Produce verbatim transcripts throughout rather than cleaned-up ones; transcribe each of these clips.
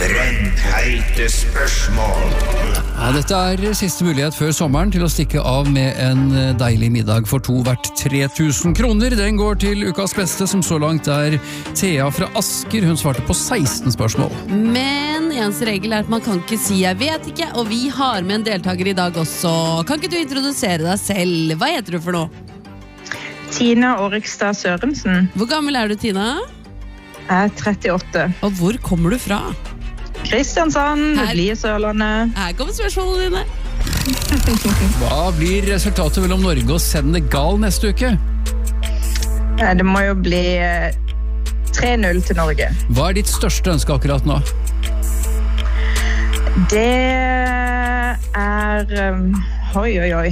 Brennheite spørsmål. Ja, dette er siste mulighet før sommeren til å stikke av med en deilig middag for to verdt tre tusen kroner. Den går til ukas beste, som så langt er Thea fra Asker. Hun svarte på seksten spørsmål. Men eneste regel er at man kan ikke si jeg vet ikke, og vi har med en deltaker i dag også. Kan ikke du introdusere deg selv? Hva heter du for noe? Tina Årikstad Sørensen. Hvor gammel er du, Tina? Jeg er trettiåtte. Og hvor kommer du fra? Kristiansand, det blir Sørlandet. Her kommer spørsmålene dine. Hva blir resultatet mellom Norge og Senegal neste uke? Det må jo bli tre null til Norge. Hva er ditt største ønske akkurat nå? Det er... Um, oi, oi, oi.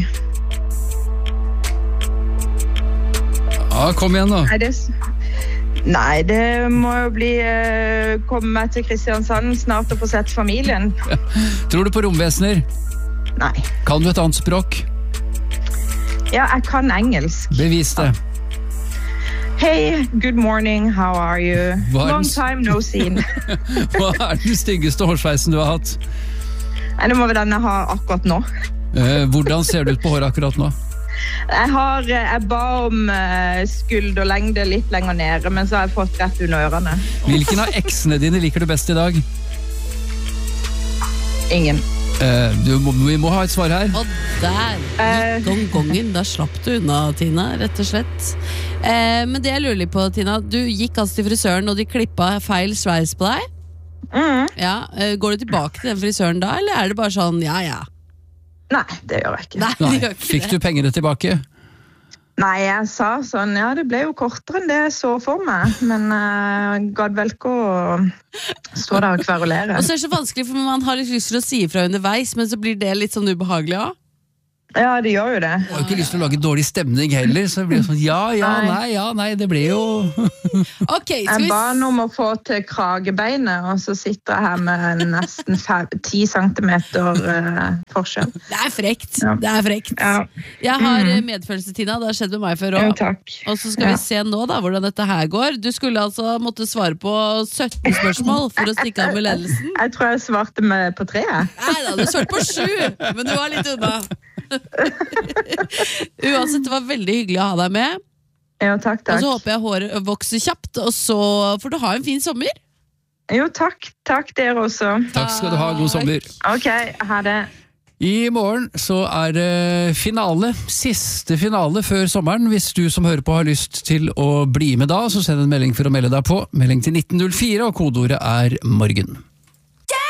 Ja, kom igjen nå. Nei, det... Nei, det må jo bli uh, komme meg til Kristiansand snart og få sett familien. Tror du på romvesener? Nei. Kan du et annet språk? Ja, jeg kan engelsk. Bevis det. Hey, good morning, how are you? Hva Long den... time no seen. Hva er den styggeste hårsveisen du har hatt? Nei, det må vel den jeg har akkurat nå. Uh, hvordan ser du ut på håret akkurat nå? Jeg, har, jeg ba om skulderlengde litt lenger nede, men så har jeg fått rett under ørene. Hvilken av eksene dine liker du best i dag? Ingen. Uh, du må, vi må ha et svar her. Og der gikk gongongen. Da slapp du unna, Tina, rett og slett. Eh, men det jeg lurer litt på, Tina, du gikk altså til frisøren, og de klippet feil sveis på deg. Mm. Ja, går du tilbake til den frisøren da, eller er det bare sånn, ja, ja? Nei, det gjør jeg ikke. Nei, det gjør ikke Fikk det. du pengene tilbake? Nei, jeg sa sånn, ja, det ble jo kortere enn det jeg så for meg, men jeg uh, gadd vel ikke å stå der og kverulere. Og så er det så vanskelig, for man har litt lyst til å si ifra underveis, men så blir det litt sånn ubehagelig også. Ja, det gjør jo det. Jeg har ikke lyst til å lage dårlig stemning heller, så det blir sånn, ja, ja, nei, ja, nei, det ble jo... Okay, jeg ba om å få til kragebeinet, og så sitter jeg her med nesten ti centimeter uh, forskjell. Det er frekt, ja. det er frekt. Ja. Jeg har mm. medfølelse, Tina, det har skjedd med meg før også. Jo, takk. Og så skal ja. vi se nå da, hvordan dette her går. Du skulle altså måtte svare på sytten spørsmål for å stikke av med ledelsen. Jeg tror jeg svarte med på tre. Nei da, du svarte på sju, men du var litt unna. Uansett, det var veldig hyggelig å ha deg med. Jo, takk, takk. Og så håper jeg håret vokser kjapt, og så får du ha en fin sommer. Jo, takk. Takk dere også. Takk skal du ha, god sommer. Ok, ha det. I morgen så er det finale, siste finale før sommeren. Hvis du som hører på har lyst til å bli med da, så send en melding for å melde deg på. Melding til nitten null fire, og kodeordet er morgen.